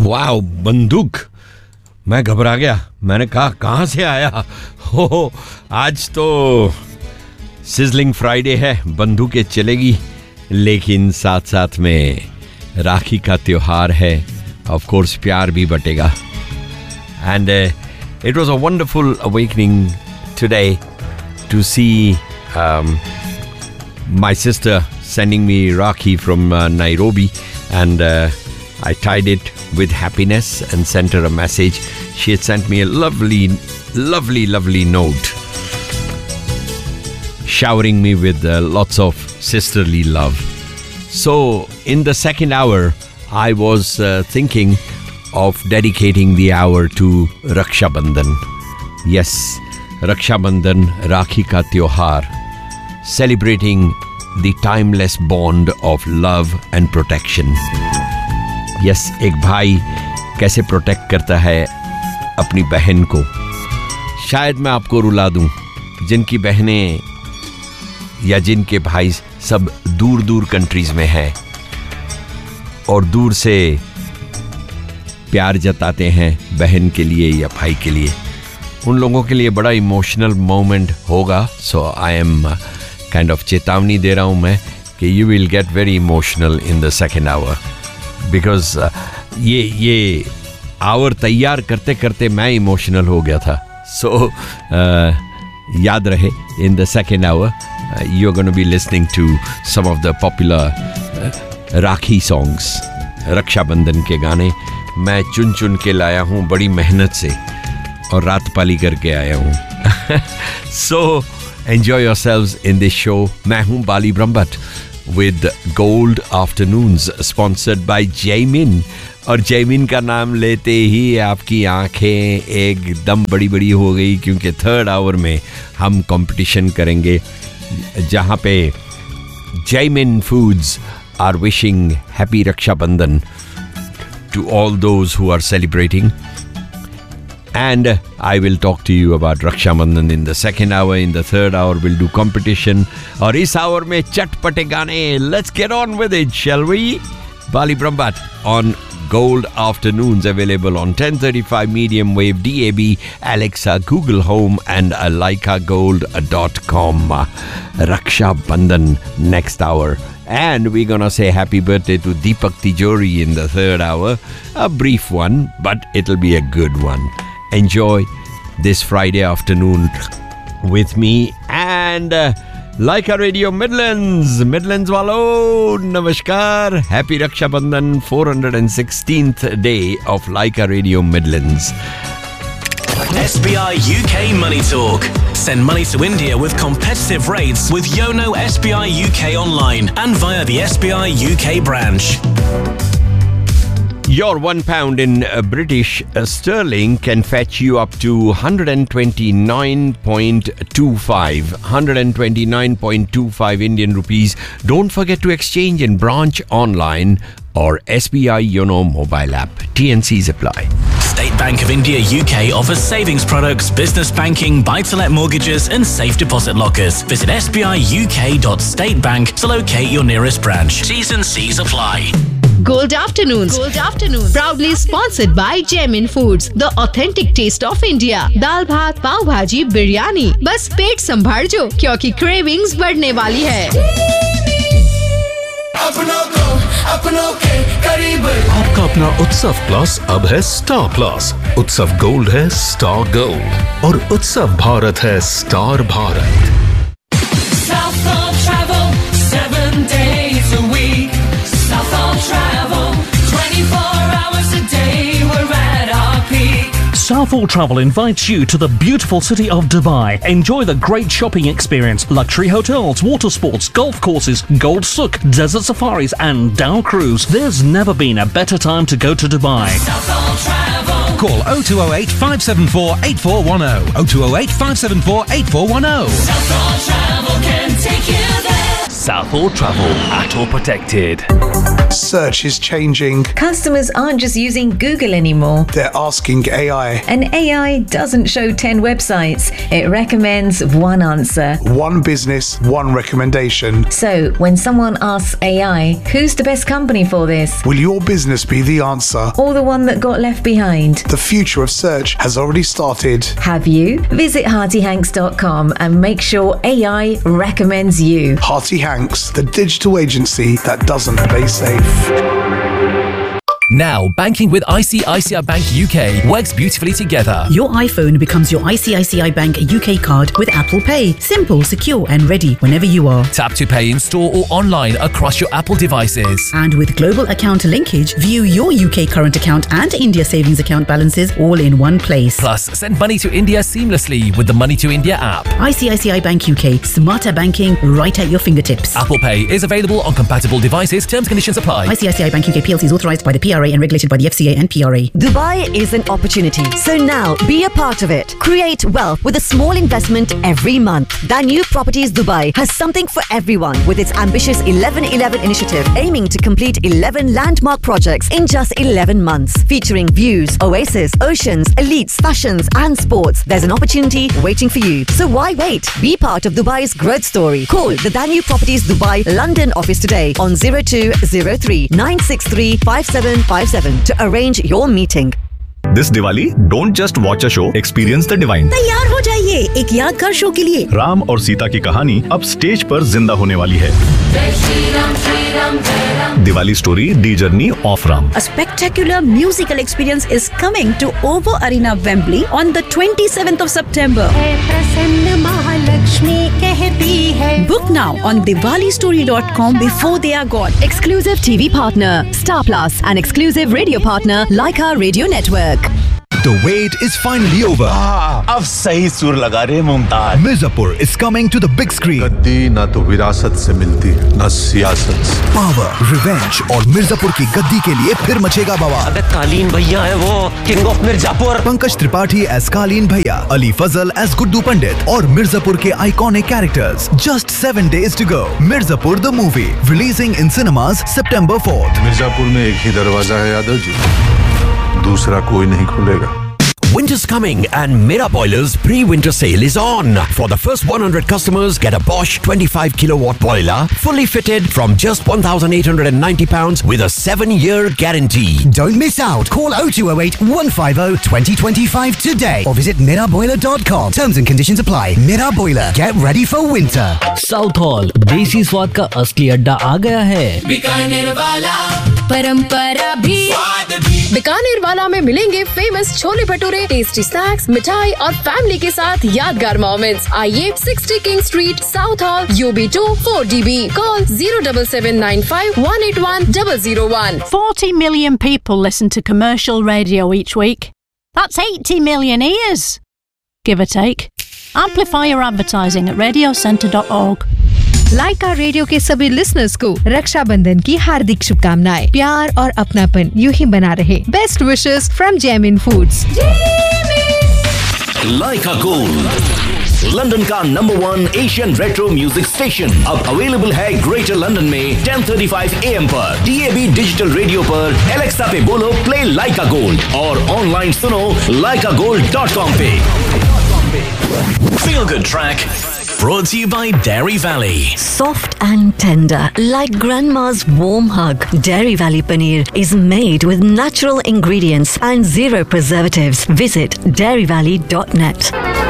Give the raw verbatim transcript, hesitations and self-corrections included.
Wow, बंदूक। मैं घबरा गया। मैंने कहा कहाँ से आया? हो, आज तो सिजलिंग फ्राइडे है, बंदूकें चलेगी, लेकिन साथ साथ में राखी का त्योहार है। ऑफ कोर्स प्यार भी बटेगा। And it was a wonderful awakening today to C my sister sending me Rakhi from uh, Nairobi, and uh, I tied it with happiness and sent her a message. She had sent me a lovely, lovely, lovely note showering me with uh, lots of sisterly love. So in the second hour, I was uh, thinking of dedicating the hour to Raksha Bandhan. Yes, Raksha Bandhan, Rakhi ka Tyohar. Celebrating the timeless bond of love and protection. Yes, एक भाई कैसे protect करता है अपनी बहन को। शायद मैं आपको रुला दूं, जिनकी बहनें या जिनके भाई सब दूर दूर कंट्रीज में हैं और दूर से प्यार जताते हैं बहन के लिए या भाई के लिए, उन लोगों के लिए बड़ा इमोशनल मोमेंट होगा. सो आई एम काइंड ऑफ चेतावनी दे रहा हूँ मैं कि you will get very emotional in the second hour, because ये ये आवर तैयार करते करते मैं इमोशनल हो गया था. सो so, uh, याद रहे, in the second hour you are gonna be listening to some of the popular rakhi songs. Rakshabandhan के गाने मैं चुन चुन के लाया हूँ बड़ी मेहनत से और रात पाली करके आया हूँ. So enjoy yourselves in this show. मैं हूँ बाली Brahmbhatt with gold afternoons, sponsored by Jaymin. और जयमिन का नाम लेते ही आपकी आंखें एकदम बड़ी बड़ी हो गई, क्योंकि थर्ड आवर में हम कंपटीशन करेंगे जहाँ पे Jaymin foods are wishing happy Raksha Bandhan to all those who are celebrating, and uh, I will talk to you about Raksha Bandhan in the second hour. In the third hour we'll do competition, aur is hour mein chatpate gaane. Let's get on with it, shall we? Bali Brahmbat on Gold Afternoons, available on ten thirty-five medium wave, D A B, Alexa, Google Home and Leica Gold dot com. Raksha Bandhan next hour. And we're gonna say happy birthday to Deepak Tijori in the third hour. A brief one, but it'll be a good one. Enjoy this Friday afternoon with me and uh, Leica Radio Midlands. Midlands walo, namaskar. Happy Raksha Bandhan, four hundred sixteenth day of Leica Radio Midlands. S B I U K Money Talk. Send money to India with competitive rates with Yono S B I U K online and via the S B I U K branch. Your one pound in uh, British uh, sterling can fetch you up to one hundred twenty-nine point two five. one hundred twenty-nine point two five Indian rupees. Don't forget to exchange in branch, online or S B I Yono mobile app. T N Cs apply. State Bank of India U K offers savings products, business banking, buy-to-let mortgages and safe deposit lockers. Visit s b i u k dot state bank to locate your nearest branch. T's and C's apply. Gold Afternoons. Gold Afternoons. Proudly sponsored by Jaymin Foods, the authentic taste of India. दाल भात, पाव भाजी, बिरयानी. बस पेट संभाल जो, क्योंकि cravings बढ़ने वाली है. अपनों को अपनों के करीब. आपका अपना उत्सव प्लस अब है स्टार प्लस. उत्सव गोल्ड है स्टार गोल्ड और उत्सव भारत है star Bharat. Southall Travel, seven days a week. Southall Travel, twenty-four hours a day. We're at our peak. Southall Travel invites you to the beautiful city of Dubai. Enjoy the great shopping experience, luxury hotels, water sports, golf courses, Gold Souk, desert safaris and Dow Cruise. There's never been a better time to go to Dubai. Southall Travel. Call oh two oh eight, five seven four, eight four one oh. oh two oh eight, five seven four, eight four one oh. Southall Travel can take you there. Southall Travel, ATOL protected. Search is changing. Customers aren't just using Google anymore. They're asking A I. And A I doesn't show ten websites. It recommends one answer. One business, one recommendation. So, when someone asks A I, who's the best company for this? Will your business be the answer? Or the one that got left behind? The future of search has already started. Have you? Visit Hearty Hanks dot com and make sure A I recommends you. Hearty Hanks, the digital agency that doesn't play safe. Now, banking with I C I C I Bank U K works beautifully together. Your iPhone becomes your I C I C I Bank U K card with Apple Pay. Simple, secure and ready whenever you are. Tap to pay in store or online across your Apple devices. And with global account linkage, view your U K current account and India savings account balances all in one place. Plus, send money to India seamlessly with the Money to India app. I C I C I Bank U K. Smarter banking right at your fingertips. Apple Pay is available on compatible devices. Terms and conditions apply. I C I C I Bank U K P L C is authorised by the P R A and regulated by the F C A and P R A. Dubai is an opportunity, so now be a part of it. Create wealth with a small investment every month. Danube Properties Dubai has something for everyone with its ambitious eleven eleven initiative, aiming to complete eleven landmark projects in just eleven months, featuring views, oasis, oceans, elites, fashions and sports. There's an opportunity waiting for you. So why wait? Be part of Dubai's growth story. Call the Danube Properties Dubai London office today on zero two zero three nine six three five seven five seven to arrange your meeting. This Diwali, don't just watch a show, experience the divine. तैयार हो जाइए एक यादगार show के लिए। राम और सीता की कहानी अब स्टेज पर जिंदा होने वाली है। Diwali story, D Journey of Ram. A spectacular musical experience is coming to OVO Arena Wembley on the twenty-seventh of September. Book now on Diwali story dot com before they are gone. Exclusive T V partner Star Plus and exclusive radio partner Leica Radio Network. The wait is finally over. Ah, अब सही सुर लगा रहे Mumtaz. Mirzapur is coming to the big screen. गद्दी ना तो विरासत से मिलती, ना सियासत से. Power, revenge और मिर्जापुर की गद्दी के लिए फिर मचेगा बवाल. अबे कालीन भैया है वो, King of Mirzapur. Pankaj Tripathi as कालीन भैया, अली फजल as गुड्डू पंडित और मिर्जापुर के iconic characters. Just seven days to go. Mirzapur the movie releasing in cinemas September fourth. Mirzapur में एक ही दरवाजा है यादव जी. दूसरा कोई नहीं खुलेगा. Winter's coming and Mera Boiler's pre-winter sale is on. For the first one hundred customers, get a Bosch twenty-five kilowatt boiler, fully fitted from just one thousand eight hundred ninety pounds with a seven year guarantee. Don't miss out. Call oh two oh eight, one five oh, two oh two five today or visit mera boiler dot com. Terms and conditions apply. Mera Boiler. Get ready for winter. Southall, देसी स्वाद का असली अड्डा आ गया है. बीकानेर वाला परंपरा भी. बीकानेर वाला में मिलेंगे famous chole bhature, tasty snacks, मिठाई और फैमिली के साथ यादगार मोमेंट्स. आइए sixty king street, south hall, U B two four D B. Call zero seven seven nine five one eight one zero zero one. Forty million people listen to commercial radio each week. That's eighty million ears, give or take. Amplify your advertising at radio centre dot org. Lyca radio के सभी listeners को रक्षाबंधन की हार्दिक शुभकामनाएं. प्यार और अपनापन यूं ही बना रहे. Best wishes from जेमिन foods. Lyca gold, London का number one Asian retro music station, अब अवेलेबल है ग्रेटर लंदन में ten thirty-five A M पर, D A B digital radio पर. एलेक्सा पे बोलो प्ले लाइका गोल्ड और ऑनलाइन सुनो लाइका गोल्ड डॉट कॉम पे. Feel Good Track, brought to you by Dairy Valley. Soft and tender, like grandma's warm hug. Dairy Valley Paneer is made with natural ingredients and zero preservatives. Visit dairy valley dot net.